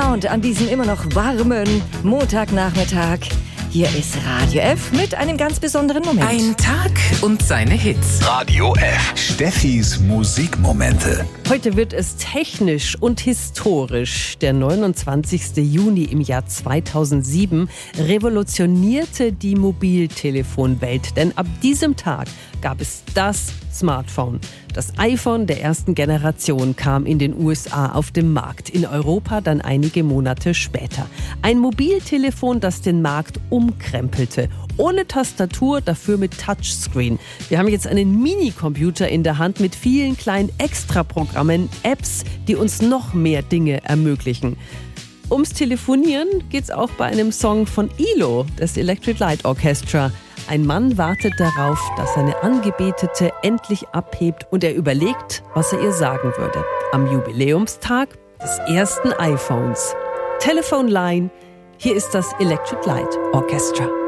Sound an diesem immer noch warmen Montagnachmittag. Hier ist Radio F mit einem ganz besonderen Moment. Ein Tag und seine Hits. Radio F. Steffis Musikmomente. Heute wird es technisch und historisch. Der 29. Juni im Jahr 2007 revolutionierte die Mobiltelefonwelt. Denn ab diesem Tag gab es das Smartphone. Das iPhone der ersten Generation kam in den USA auf den Markt, in Europa dann einige Monate später. Ein Mobiltelefon, das den Markt umkrempelte. Ohne Tastatur, dafür mit Touchscreen. Wir haben jetzt einen Minicomputer in der Hand mit vielen kleinen Extraprogrammen, Apps, die uns noch mehr Dinge ermöglichen. Ums Telefonieren geht's auch bei einem Song von ELO, das Electric Light Orchestra. Ein Mann wartet darauf, dass seine Angebetete endlich abhebt und er überlegt, was er ihr sagen würde. Am Jubiläumstag des ersten iPhones. Telephone Line, hier ist das Electric Light Orchestra.